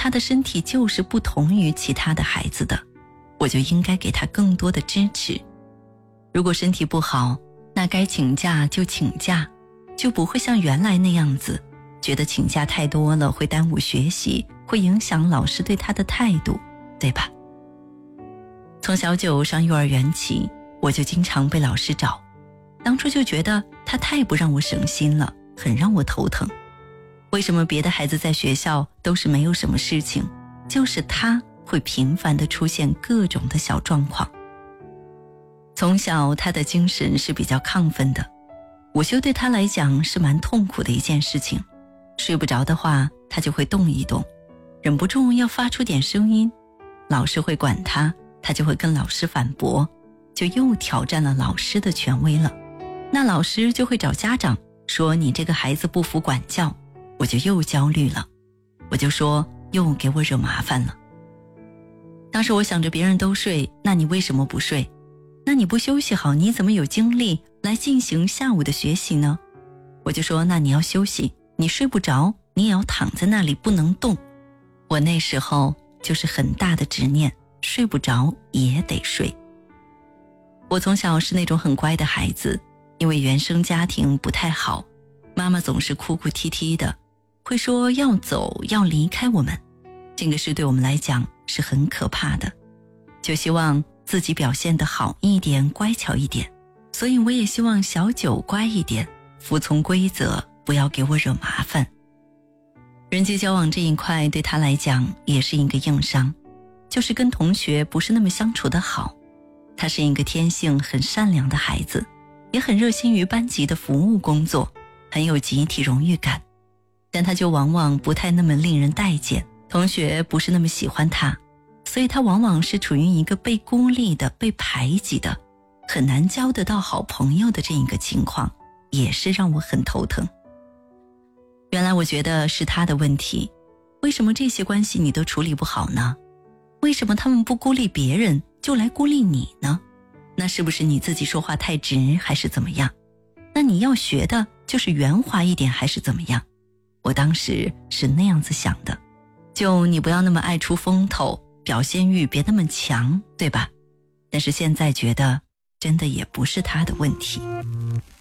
他的身体就是不同于其他的孩子的，我就应该给他更多的支持。如果身体不好，那该请假就请假，就不会像原来那样子，觉得请假太多了会耽误学习，会影响老师对他的态度，对吧？从小九上幼儿园起，我就经常被老师找，当初就觉得他太不让我省心了，很让我头疼。为什么别的孩子在学校都是没有什么事情，就是他会频繁地出现各种的小状况。从小他的精神是比较亢奋的，午休对他来讲是蛮痛苦的一件事情，睡不着的话他就会动一动，忍不住要发出点声音，老师会管他，他就会跟老师反驳，就又挑战了老师的权威了。那老师就会找家长说你这个孩子不服管教，我就又焦虑了，我就说又给我惹麻烦了。当时我想着别人都睡，那你为什么不睡？那你不休息好，你怎么有精力来进行下午的学习呢？我就说那你要休息，你睡不着，你也要躺在那里不能动。我那时候就是很大的执念，睡不着也得睡。我从小是那种很乖的孩子，因为原生家庭不太好，妈妈总是哭哭啼啼的，会说要走，要离开我们。这个事对我们来讲是很可怕的，就希望自己表现得好一点，乖巧一点。所以我也希望小九乖一点，服从规则，不要给我惹麻烦。人际交往这一块对他来讲也是一个硬伤，就是跟同学不是那么相处得好。他是一个天性很善良的孩子，也很热心于班级的服务工作，很有集体荣誉感，但他就往往不太那么令人待见，同学不是那么喜欢他，所以他往往是处于一个被孤立的、被排挤的，很难交得到好朋友的这一个情况，也是让我很头疼。原来我觉得是他的问题，为什么这些关系你都处理不好呢？为什么他们不孤立别人，就来孤立你呢？那是不是你自己说话太直，还是怎么样？那你要学的就是圆滑一点，还是怎么样？我当时是那样子想的，就你不要那么爱出风头，表现欲别那么强，对吧？但是现在觉得真的也不是他的问题。